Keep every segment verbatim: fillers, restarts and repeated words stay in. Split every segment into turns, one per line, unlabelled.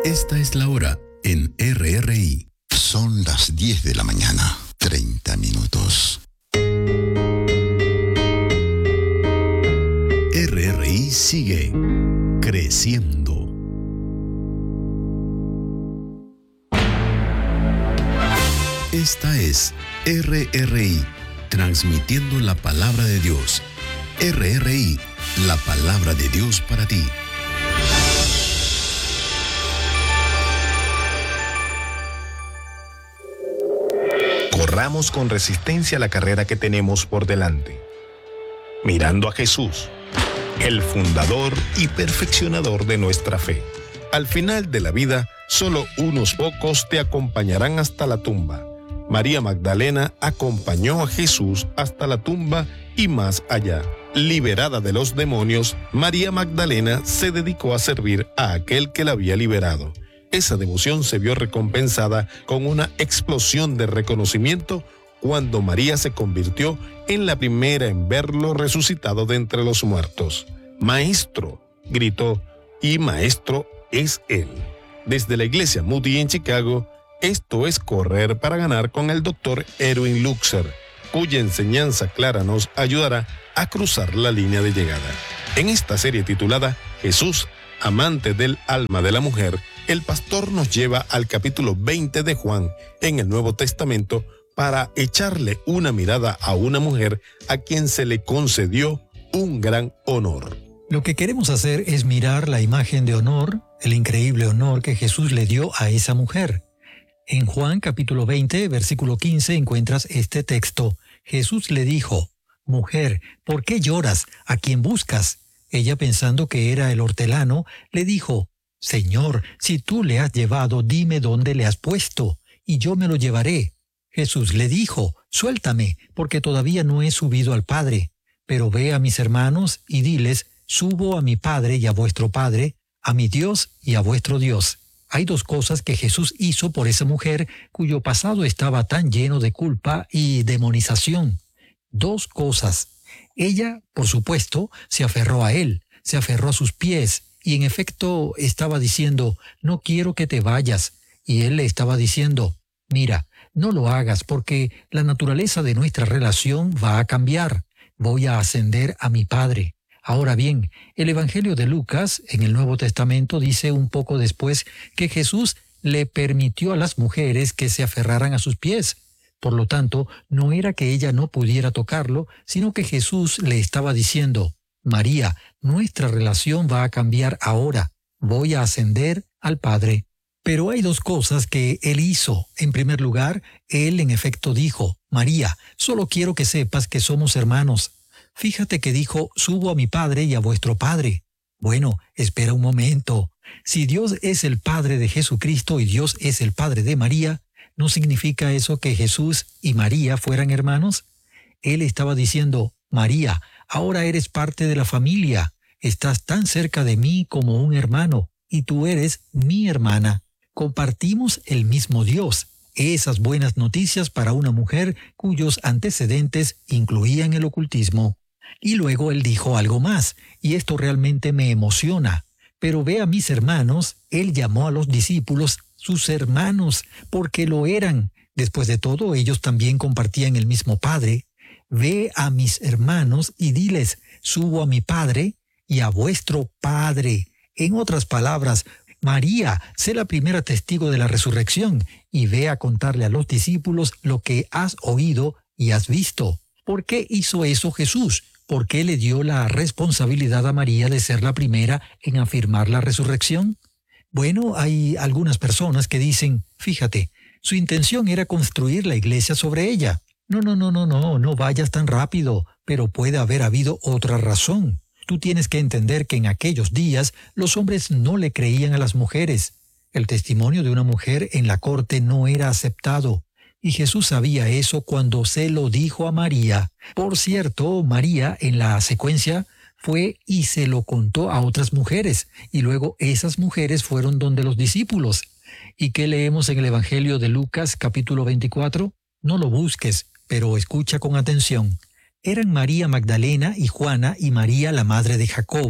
Esta es la hora en R R I.
Son las diez de la mañana, treinta minutos.
R R I sigue creciendo. Esta es R R I, transmitiendo la palabra de Dios. R R I, la palabra de Dios para ti.
Corramos con resistencia la carrera que tenemos por delante, mirando a Jesús, el fundador y perfeccionador de nuestra fe. Al final de la vida, solo unos pocos te acompañarán hasta la tumba. María Magdalena acompañó a Jesús hasta la tumba y más allá. Liberada de los demonios, María Magdalena se dedicó a servir a aquel que la había liberado. Esa devoción se vio recompensada con una explosión de reconocimiento cuando María se convirtió en la primera en verlo resucitado de entre los muertos. «Maestro», gritó, y maestro es él. Desde la iglesia Moody en Chicago, esto es Correr para Ganar con el doctor Erwin Luxer, cuya enseñanza clara nos ayudará a cruzar la línea de llegada. En esta serie titulada Jesús, amante del alma de la mujer, el pastor nos lleva al capítulo veinte de Juan en el Nuevo Testamento para echarle una mirada a una mujer a quien se le concedió un gran honor.
Lo que queremos hacer es mirar la imagen de honor, el increíble honor que Jesús le dio a esa mujer. En Juan capítulo veinte, versículo quince, encuentras este texto. Jesús le dijo: «Mujer, ¿por qué lloras? ¿A quién buscas?» Ella, pensando que era el hortelano, le dijo: «Señor, si tú le has llevado, dime dónde le has puesto, y yo me lo llevaré». Jesús le dijo: «Suéltame, porque todavía no he subido al Padre. Pero ve a mis hermanos y diles: subo a mi Padre y a vuestro Padre, a mi Dios y a vuestro Dios». Hay dos cosas que Jesús hizo por esa mujer cuyo pasado estaba tan lleno de culpa y demonización. Dos cosas. Ella, por supuesto, se aferró a él, se aferró a sus pies, y en efecto estaba diciendo: «No quiero que te vayas». Y él le estaba diciendo: «Mira, no lo hagas porque la naturaleza de nuestra relación va a cambiar. Voy a ascender a mi Padre». Ahora bien, el Evangelio de Lucas, en el Nuevo Testamento, dice un poco después que Jesús le permitió a las mujeres que se aferraran a sus pies. Por lo tanto, no era que ella no pudiera tocarlo, sino que Jesús le estaba diciendo: «María, nuestra relación va a cambiar ahora. Voy a ascender al Padre». Pero hay dos cosas que él hizo. En primer lugar, él en efecto dijo: «María, solo quiero que sepas que somos hermanos». Fíjate que dijo: «Subo a mi Padre y a vuestro Padre». Bueno, espera un momento. Si Dios es el Padre de Jesucristo y Dios es el Padre de María, ¿no significa eso que Jesús y María fueran hermanos? Él estaba diciendo: «María, ahora eres parte de la familia. Estás tan cerca de mí como un hermano, y tú eres mi hermana. Compartimos el mismo Dios». Esas buenas noticias para una mujer cuyos antecedentes incluían el ocultismo. Y luego él dijo algo más, y esto realmente me emociona. «Pero ve a mis hermanos», él llamó a los discípulos sus hermanos, porque lo eran. Después de todo, ellos también compartían el mismo Padre. «Ve a mis hermanos y diles: subo a mi Padre y a vuestro Padre». En otras palabras, María, sé la primera testigo de la resurrección y ve a contarle a los discípulos lo que has oído y has visto. ¿Por qué hizo eso Jesús? ¿Por qué le dio la responsabilidad a María de ser la primera en afirmar la resurrección? Bueno, hay algunas personas que dicen: fíjate, su intención era construir la iglesia sobre ella. No, no, no, no, no, no vayas tan rápido, pero puede haber habido otra razón. Tú tienes que entender que en aquellos días los hombres no le creían a las mujeres. El testimonio de una mujer en la corte no era aceptado. Y Jesús sabía eso cuando se lo dijo a María. Por cierto, María, en la secuencia, fue y se lo contó a otras mujeres. Y luego esas mujeres fueron donde los discípulos. ¿Y qué leemos en el Evangelio de Lucas, capítulo veinticuatro? No lo busques, pero escucha con atención. Eran María Magdalena y Juana y María, la madre de Jacobo,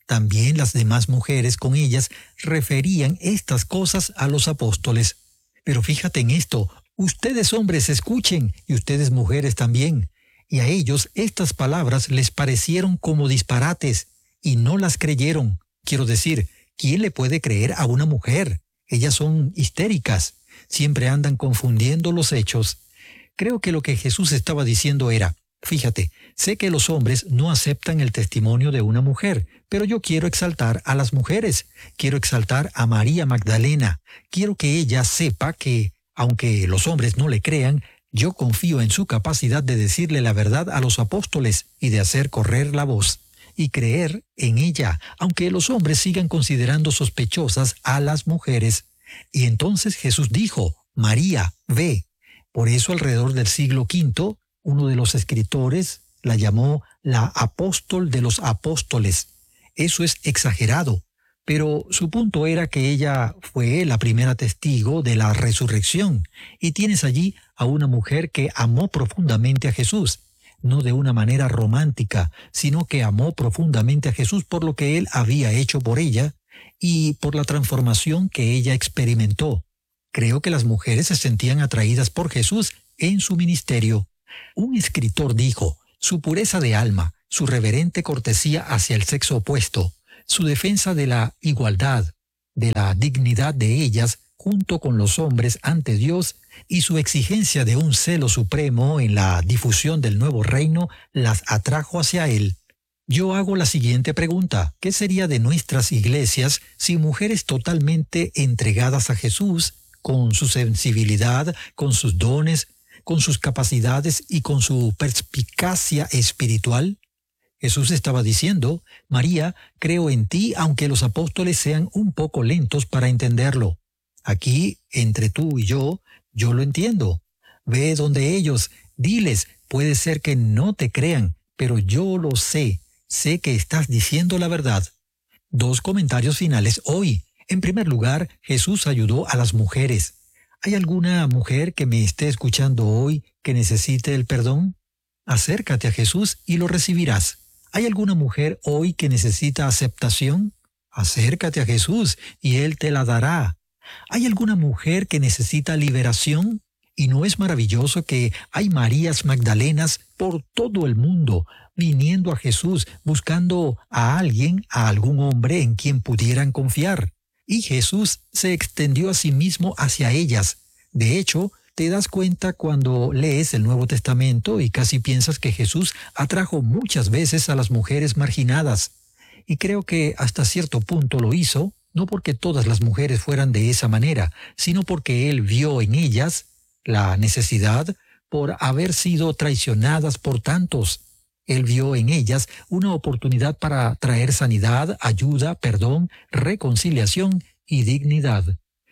También las demás mujeres con ellas referían estas cosas a los apóstoles. Pero fíjate en esto, ustedes hombres escuchen, y ustedes mujeres también. Y a ellos estas palabras les parecieron como disparates, y no las creyeron. Quiero decir, ¿quién le puede creer a una mujer? Ellas son histéricas, siempre andan confundiendo los hechos. Creo que lo que Jesús estaba diciendo era, fíjate, sé que los hombres no aceptan el testimonio de una mujer, pero yo quiero exaltar a las mujeres, quiero exaltar a María Magdalena, quiero que ella sepa que, aunque los hombres no le crean, yo confío en su capacidad de decirle la verdad a los apóstoles y de hacer correr la voz, y creer en ella, aunque los hombres sigan considerando sospechosas a las mujeres. Y entonces Jesús dijo, María, ve. Por eso alrededor del siglo quinto, uno de los escritores la llamó la apóstol de los apóstoles. Eso es exagerado, pero su punto era que ella fue la primera testigo de la resurrección, y tienes allí a una mujer que amó profundamente a Jesús, no de una manera romántica, sino que amó profundamente a Jesús por lo que él había hecho por ella y por la transformación que ella experimentó. Creo que las mujeres se sentían atraídas por Jesús en su ministerio. Un escritor dijo, su pureza de alma, su reverente cortesía hacia el sexo opuesto, su defensa de la igualdad, de la dignidad de ellas junto con los hombres ante Dios y su exigencia de un celo supremo en la difusión del nuevo reino las atrajo hacia él. Yo hago la siguiente pregunta, ¿qué sería de nuestras iglesias si mujeres totalmente entregadas a Jesús, con su sensibilidad, con sus dones, con sus capacidades y con su perspicacia espiritual? Jesús estaba diciendo, María, creo en ti aunque los apóstoles sean un poco lentos para entenderlo. Aquí, entre tú y yo, yo lo entiendo. Ve donde ellos, diles, puede ser que no te crean, pero yo lo sé, sé que estás diciendo la verdad. Dos comentarios finales hoy. En primer lugar, Jesús ayudó a las mujeres. ¿Hay alguna mujer que me esté escuchando hoy que necesite el perdón? Acércate a Jesús y lo recibirás. ¿Hay alguna mujer hoy que necesita aceptación? Acércate a Jesús y Él te la dará. ¿Hay alguna mujer que necesita liberación? ¿Y no es maravilloso que hay Marías Magdalenas por todo el mundo viniendo a Jesús buscando a alguien, a algún hombre en quien pudieran confiar? Y Jesús se extendió a sí mismo hacia ellas. De hecho, te das cuenta cuando lees el Nuevo Testamento y casi piensas que Jesús atrajo muchas veces a las mujeres marginadas. Y creo que hasta cierto punto lo hizo, no porque todas las mujeres fueran de esa manera, sino porque Él vio en ellas la necesidad por haber sido traicionadas por tantos. Él vio en ellas una oportunidad para traer sanidad, ayuda, perdón, reconciliación y dignidad.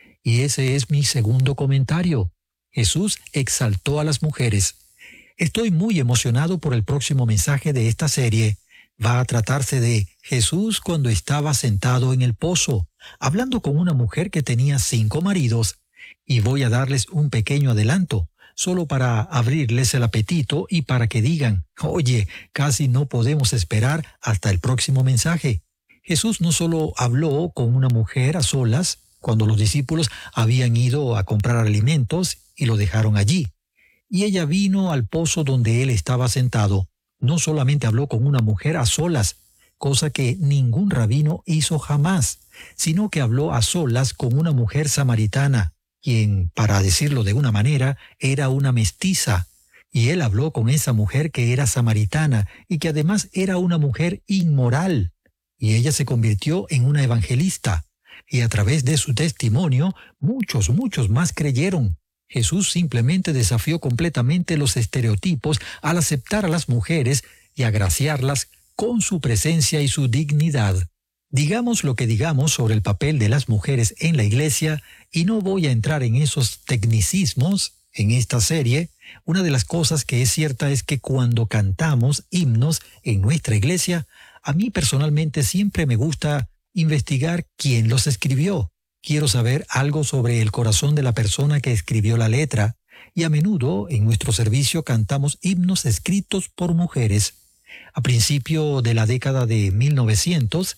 Y ese es mi segundo comentario. Jesús exaltó a las mujeres. Estoy muy emocionado por el próximo mensaje de esta serie. Va a tratarse de Jesús cuando estaba sentado en el pozo, hablando con una mujer que tenía cinco maridos. Y voy a darles un pequeño adelanto, solo para abrirles el apetito y para que digan, oye, casi no podemos esperar hasta el próximo mensaje. Jesús no solo habló con una mujer a solas, cuando los discípulos habían ido a comprar alimentos y lo dejaron allí, y ella vino al pozo donde él estaba sentado. No solamente habló con una mujer a solas, cosa que ningún rabino hizo jamás, sino que habló a solas con una mujer samaritana, quien, para decirlo de una manera, era una mestiza. Y él habló con esa mujer que era samaritana y que además era una mujer inmoral. Y ella se convirtió en una evangelista. Y a través de su testimonio, muchos, muchos más creyeron. Jesús simplemente desafió completamente los estereotipos al aceptar a las mujeres y agraciarlas con su presencia y su dignidad. Digamos lo que digamos sobre el papel de las mujeres en la iglesia, y no voy a entrar en esos tecnicismos en esta serie. Una de las cosas que es cierta es que cuando cantamos himnos en nuestra iglesia, a mí personalmente siempre me gusta investigar quién los escribió. Quiero saber algo sobre el corazón de la persona que escribió la letra, y a menudo en nuestro servicio cantamos himnos escritos por mujeres. A principio de la década de mil novecientos,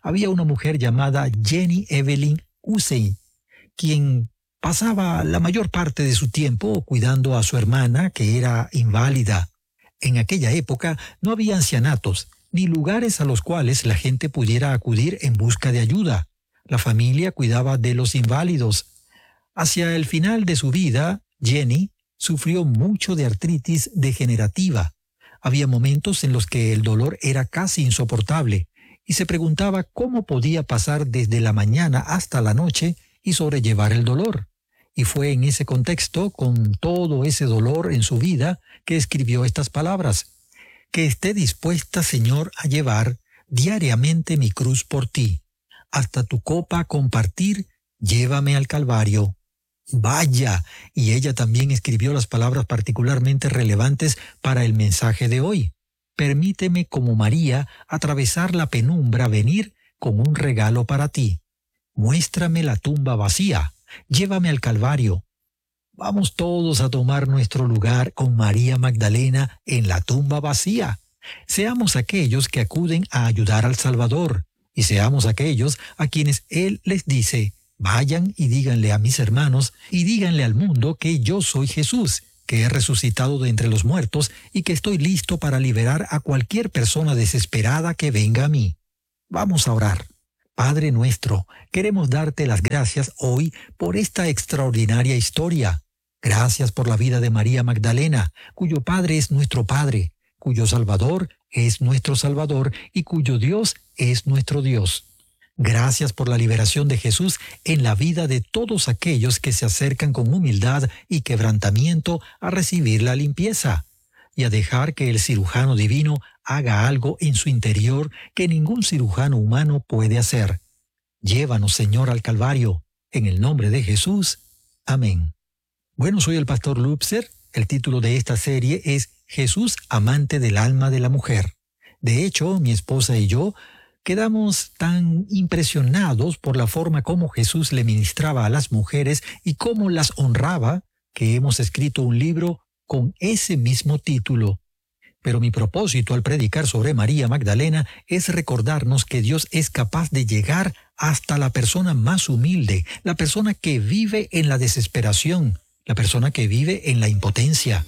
había una mujer llamada Jenny Evelyn Hussein, quien pasaba la mayor parte de su tiempo cuidando a su hermana, que era inválida. En aquella época no había ancianatos, ni lugares a los cuales la gente pudiera acudir en busca de ayuda. La familia cuidaba de los inválidos. Hacia el final de su vida, Jenny sufrió mucho de artritis degenerativa. Había momentos en los que el dolor era casi insoportable y se preguntaba cómo podía pasar desde la mañana hasta la noche y sobrellevar el dolor. Y fue en ese contexto, con todo ese dolor en su vida, que escribió estas palabras: que esté dispuesta, Señor, a llevar diariamente mi cruz por ti. Hasta tu copa compartir, llévame al Calvario. Vaya, y ella también escribió las palabras particularmente relevantes para el mensaje de hoy. Permíteme, como María, atravesar la penumbra, venir con un regalo para ti. Muéstrame la tumba vacía, llévame al Calvario. Vamos todos a tomar nuestro lugar con María Magdalena en la tumba vacía. Seamos aquellos que acuden a ayudar al Salvador, y seamos aquellos a quienes Él les dice: vayan y díganle a mis hermanos y díganle al mundo que yo soy Jesús, que he resucitado de entre los muertos y que estoy listo para liberar a cualquier persona desesperada que venga a mí. Vamos a orar. Padre nuestro, queremos darte las gracias hoy por esta extraordinaria historia. Gracias por la vida de María Magdalena, cuyo Padre es nuestro Padre, cuyo Salvador es nuestro Salvador y cuyo Dios es nuestro Dios. Gracias por la liberación de Jesús en la vida de todos aquellos que se acercan con humildad y quebrantamiento a recibir la limpieza y a dejar que el cirujano divino haga algo en su interior que ningún cirujano humano puede hacer. Llévanos, Señor, al Calvario, en el nombre de Jesús. Amén. Bueno, soy el pastor Lupser. El título de esta serie es Jesús, amante del alma de la mujer. De hecho, mi esposa y yo quedamos tan impresionados por la forma como Jesús le ministraba a las mujeres y cómo las honraba, que hemos escrito un libro con ese mismo título. Pero mi propósito al predicar sobre María Magdalena es recordarnos que Dios es capaz de llegar hasta la persona más humilde, la persona que vive en la desesperación, la persona que vive en la impotencia.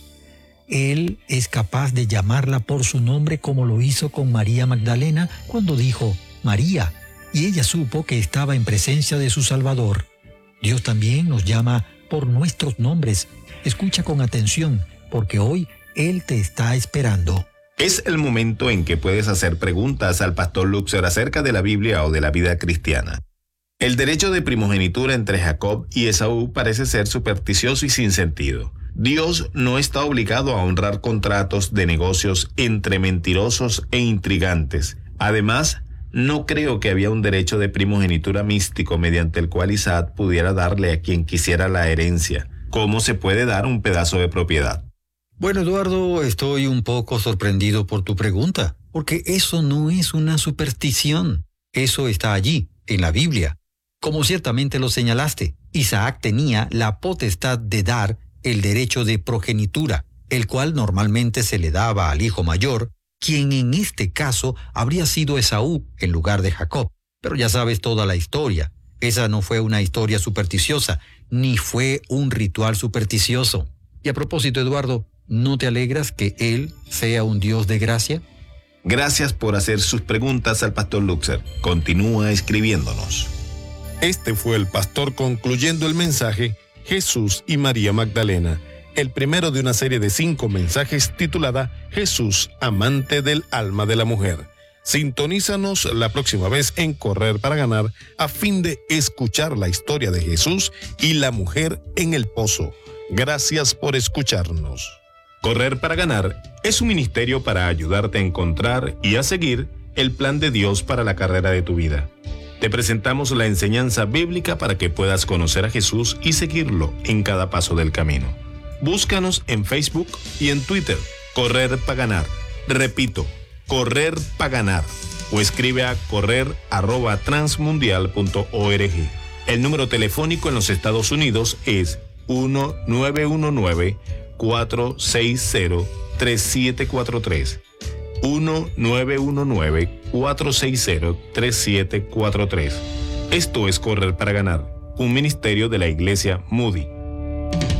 Él es capaz de llamarla por su nombre, como lo hizo con María Magdalena cuando dijo María, y ella supo que estaba en presencia de su Salvador. Dios también nos llama por nuestros nombres. Escucha con atención, porque hoy Él te está esperando.
Es el momento en que puedes hacer preguntas al pastor Luxer acerca de la Biblia o de la vida cristiana. El derecho de primogenitura entre Jacob y Esaú parece ser supersticioso y sin sentido. Dios no está obligado a honrar contratos de negocios entre mentirosos e intrigantes. Además, no creo que había un derecho de primogenitura místico mediante el cual Isaac pudiera darle a quien quisiera la herencia. ¿Cómo se puede dar un pedazo de propiedad?
Bueno, Eduardo, estoy un poco sorprendido por tu pregunta, porque eso no es una superstición. Eso está allí, en la Biblia. Como ciertamente lo señalaste, Isaac tenía la potestad de dar el derecho de progenitura, el cual normalmente se le daba al hijo mayor, quien en este caso habría sido Esaú en lugar de Jacob. Pero ya sabes toda la historia. Esa no fue una historia supersticiosa, ni fue un ritual supersticioso. Y a propósito, Eduardo, ¿no te alegras que Él sea un Dios de gracia?
Gracias por hacer sus preguntas al pastor Luxer. Continúa escribiéndonos. Este fue el pastor concluyendo el mensaje Jesús y María Magdalena, el primero de una serie de cinco mensajes titulada Jesús, amante del alma de la mujer. Sintonízanos la próxima vez en Correr para Ganar a fin de escuchar la historia de Jesús y la mujer en el pozo. Gracias por escucharnos. Correr para Ganar es un ministerio para ayudarte a encontrar y a seguir el plan de Dios para la carrera de tu vida. Te presentamos la enseñanza bíblica para que puedas conocer a Jesús y seguirlo en cada paso del camino. Búscanos en Facebook y en Twitter, Correr para Ganar. Repito, Correr para Ganar. O escribe a correr arroba transmundial punto org. El número telefónico en los Estados Unidos es uno nueve uno nueve, cuatro seis cero, tres siete cuatro tres. uno nueve uno nueve, cuatro seis cero, tres siete cuatro tres. Esto es Correr para Ganar, un ministerio de la Iglesia Moody.